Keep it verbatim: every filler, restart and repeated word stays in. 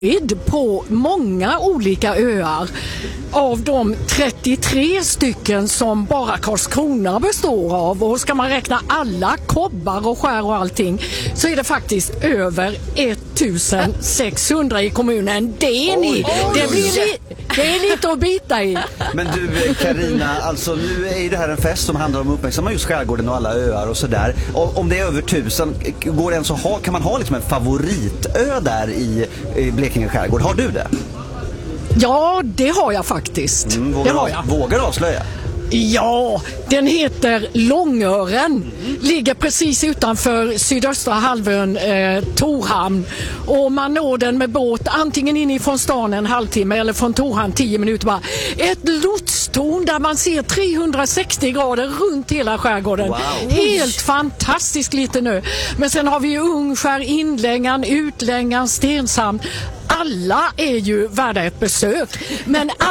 på många olika öar. Av de trettiotre stycken som bara Karlskrona består av, och ska man räkna alla kobbar och skär och allting, så är det faktiskt över ettusensexhundra i kommunen. Det är ni. Det, blir li- det är lite att bita i. Men du Carina, alltså nu är det här en fest som handlar om att uppmärksamma just skärgården och alla öar och sådär. Och om det är över tusen, går det ens att ha, kan man ha liksom en favoritö där i, i Blekinge skärgård? Har du det? Ja, det har jag faktiskt. Mm, vågar, det har jag. vågar avslöja? Ja, den heter Långören. Ligger precis utanför sydöstra halvön eh, Torhamn. Och man når den med båt antingen inifrån stan en halvtimme eller från Torhamn tio minuter bara. Ett lotstorn där man ser trehundrasextio grader runt hela skärgården. Wow. Helt fantastiskt lite nu. Men sen har vi ju Ungskär, Inlängan, Utlängan, Stenshamn. Alla är ju värda ett besök. Men